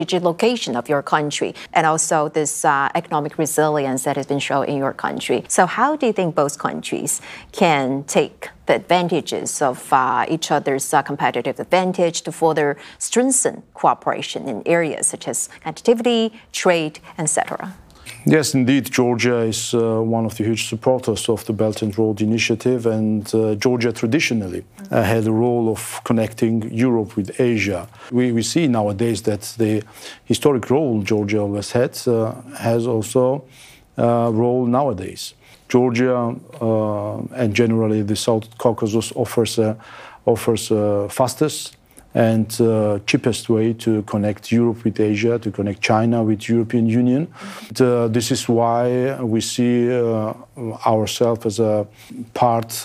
location of your country and also this economic resilience that has been shown in your country. So how do you think both countries can take the advantages of each other's competitive advantage to further strengthen cooperation in areas such as connectivity, trade, etc.? Yes, indeed, Georgia is one of the huge supporters of the Belt and Road Initiative, and Georgia traditionally had a role of connecting Europe with Asia. We see nowadays that the historic role Georgia always had has also a role nowadays. Georgia and generally the South Caucasus offers fastest and cheapest way to connect Europe with Asia, to connect China with European Union. This is why we see ourselves as a part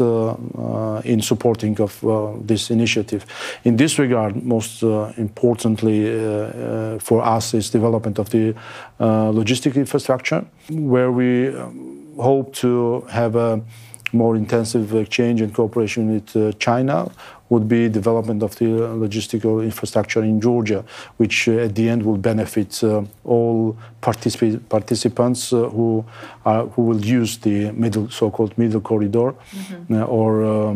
in supporting of this initiative. In this regard, most importantly for us is development of the logistic infrastructure, where we hope to have a more intensive exchange and cooperation with China, would be development of the logistical infrastructure in Georgia, which at the end will benefit all participants who will use the so-called middle corridor or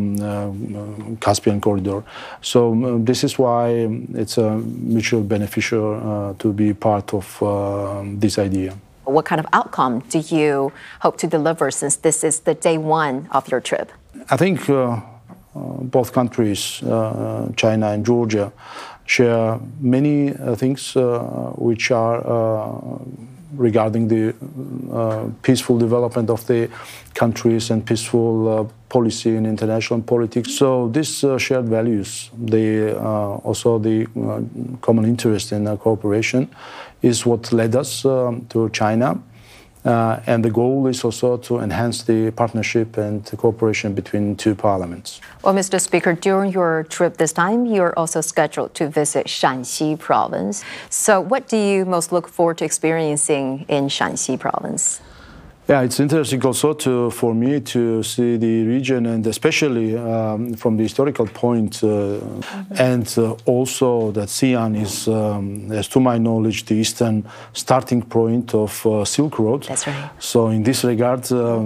Caspian corridor. So this is why it's a mutual beneficial to be part of this idea. What kind of outcome do you hope to deliver since this is the day one of your trip? I think both countries, China and Georgia, share many things which are regarding the peaceful development of the countries and peaceful policy in international politics. So these shared values, also the common interest in cooperation, is what led us to China. And the goal is also to enhance the partnership and the cooperation between two parliaments. Well, Mr. Speaker, during your trip this time, you're also scheduled to visit Shanxi province. So what do you most look forward to experiencing in Shanxi province? Yeah, it's interesting also for me to see the region, and especially from the historical point, and also that Xi'an is, as to my knowledge, the eastern starting point of Silk Road. That's right. So in this regard,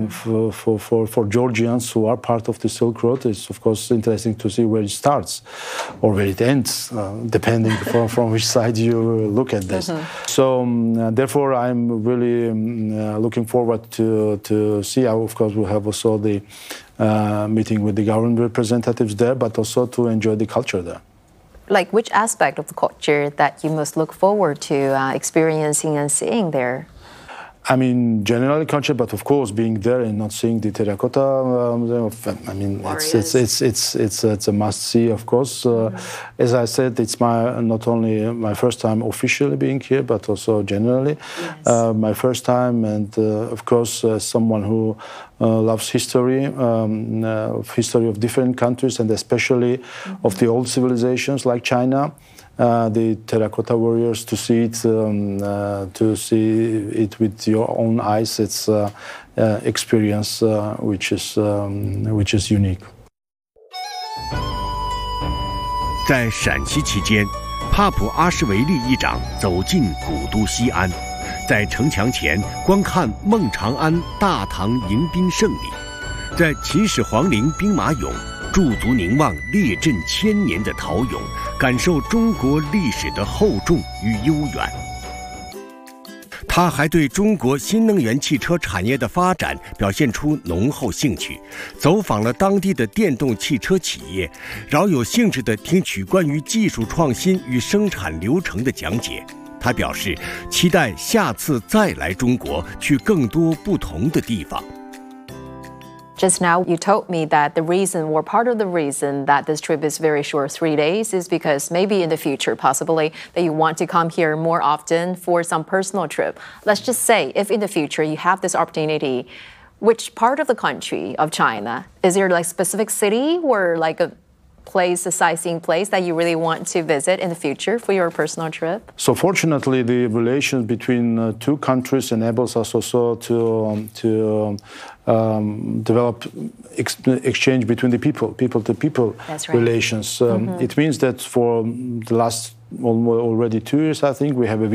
for Georgians who are part of the Silk Road, it's of course interesting to see where it starts or where it ends, depending from which side you look at this. So therefore, I'm really looking forward to see how, of course, we'll have also the meeting with the government representatives there, but also to enjoy the culture there. Like which aspect of the culture that you most look forward to experiencing and seeing there? I mean, generally culture, but of course, being there and not seeing the terracotta, I mean, it's a must-see, of course. As I said, it's not only my first time officially being here, but also generally my first time, and of course, as someone who loves history of different countries, and especially of the old civilizations like China. The terracotta warriors, to see it with your own eyes, it's experience which is unique. 在陕西期间，帕普阿什维利议长走进古都西安，在城墙前观看孟长安大唐迎宾胜利，在秦始皇陵兵马俑驻足凝望列阵千年的陶俑，感受中国历史的厚重与悠远。他还对中国新能源汽车产业的发展表现出浓厚兴趣，走访了当地的电动汽车企业，饶有兴致地听取关于技术创新与生产流程的讲解。他表示，期待下次再来中国，去更多不同的地方。 Just now, you told me that the reason, or part of the reason, that this trip is very short, 3 days, is because maybe in the future, possibly, that you want to come here more often for some personal trip. Let's just say, if in the future you have this opportunity, which part of the country of China? Is there like specific city or like a sightseeing place that you really want to visit in the future for your personal trip? So fortunately, the relations between two countries enables us also to develop exchange between the people-to-people That's right. relations. It means that for the last already 2 years, I think, we have a